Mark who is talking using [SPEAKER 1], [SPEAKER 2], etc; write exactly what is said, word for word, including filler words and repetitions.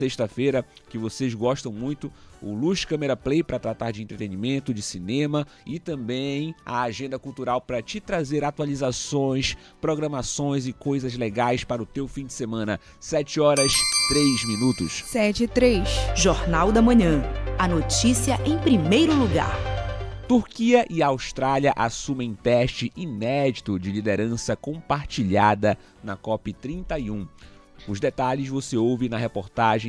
[SPEAKER 1] sexta-feira que vocês gostam muito, o Luz Câmera Play para tratar de entretenimento, de cinema e também a agenda cultural para te trazer atualizações, programações e coisas legais para o teu fim de semana. sete horas, três minutos.
[SPEAKER 2] sete e três.
[SPEAKER 3] Jornal da Manhã. A notícia em primeiro lugar.
[SPEAKER 1] Turquia e Austrália assumem teste inédito de liderança compartilhada na COP trinta e um. Os detalhes você ouve na reportagem